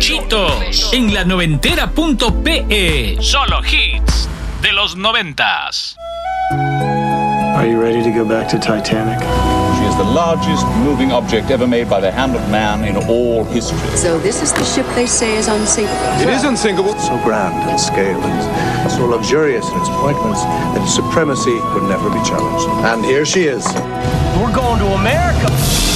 Luchitos en la noventera.pe. Solo hits de los 90s. Are you ready to go back to Titanic? She is the largest moving object ever made by the hand of man in all history. So this is the ship they say is unsinkable. It is unsinkable. So grand in scale and so luxurious in its appointments that its supremacy would never be challenged. And here she is. We're going to America.